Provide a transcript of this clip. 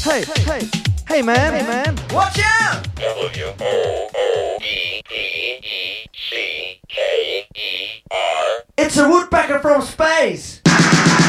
Hey man, Watch out! WOODPECKER. It's a woodpecker from space!